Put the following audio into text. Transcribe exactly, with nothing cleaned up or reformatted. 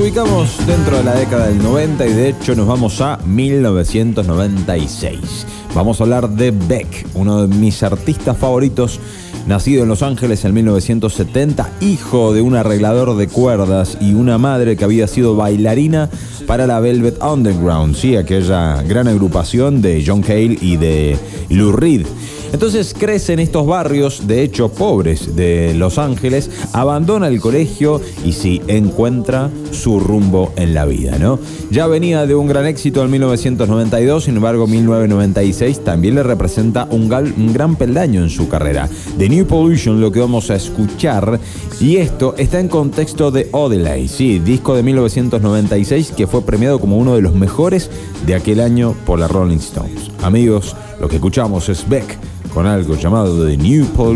ubicamos dentro de la década del noventa y de hecho nos vamos a mil novecientos noventa y seis. Vamos a hablar de Beck, uno de mis artistas favoritos, nacido en Los Ángeles en mil novecientos setenta, hijo de un arreglador de cuerdas y una madre que había sido bailarina para la Velvet Underground, sí, aquella gran agrupación de John Cale y de Lou Reed. Entonces crece en estos barrios, de hecho pobres, de Los Ángeles, abandona el colegio y sí, encuentra su rumbo en la vida, ¿no? Ya venía de un gran éxito en mil novecientos noventa y dos, sin embargo mil novecientos noventa y seis también le representa un, gal, un gran peldaño en su carrera. The New Pollution, lo que vamos a escuchar, y esto está en contexto de Odelay, sí, disco de mil novecientos noventa y seis que fue premiado como uno de los mejores de aquel año por la Rolling Stones. Amigos, lo que escuchamos es Beck con algo llamado The New Pollution.